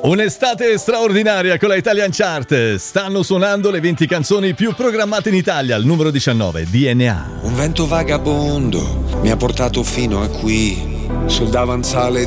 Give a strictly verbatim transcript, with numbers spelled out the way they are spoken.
Un'estate straordinaria con la Italian Chart. Stanno suonando le venti canzoni più programmate in Italia. Al numero diciannove, D N A. Un vento vagabondo mi ha portato fino a qui, sul davanzale